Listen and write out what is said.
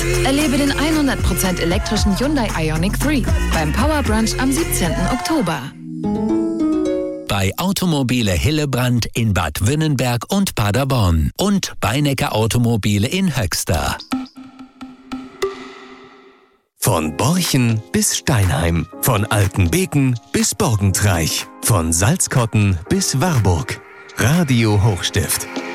Erlebe den 100% elektrischen Hyundai Ioniq 3 beim Power Brunch am 17. Oktober. Bei Automobile Hillebrand in Bad Wünnenberg und Paderborn und Beinecker Automobile in Höxter. Von Borchen bis Steinheim, von Altenbeken bis Borgentreich, von Salzkotten bis Warburg. Radio Hochstift.